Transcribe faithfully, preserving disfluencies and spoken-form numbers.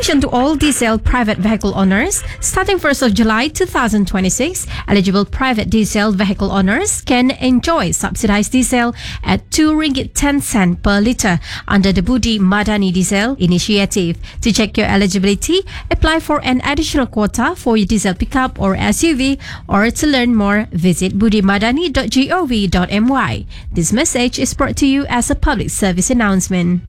Attention to all diesel private vehicle owners. Starting first of July two thousand twenty-six, eligible private diesel vehicle owners can enjoy subsidized diesel at two ringgit ten cent per litre under the Budi Madani Diesel Initiative. To check your eligibility, apply for an additional quota for your diesel pickup or S U V, or to learn more, visit budimadani dot gov dot my. This message is brought to you as a public service announcement.